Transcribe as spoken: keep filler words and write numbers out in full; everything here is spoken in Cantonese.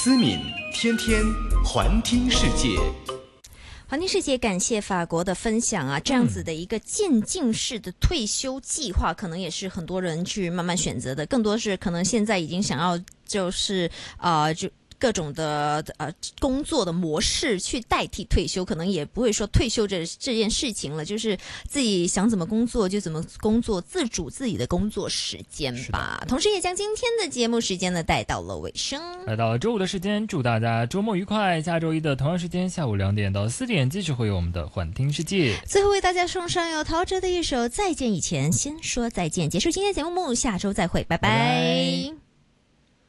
思敏天天环听世界。 环听世界，感谢法国的分享啊！这样子的一个渐进式的退休计划，可能也是很多人去慢慢选择的，更多是可能现在已经想要就是呃就。各种的呃工作的模式去代替退休，可能也不会说退休这这件事情了，就是自己想怎么工作就怎么工作，自主自己的工作时间吧。同时也将今天的节目时间呢带到了尾声， 来到了周五的时间，祝大家周末愉快。下周一的同样时间，下午两点到四点，继续会有我们的环听世界。 最后为大家送上由陶喆的一首《再见以前先说再见》，结束今天的节目，下周再会，拜拜。拜拜。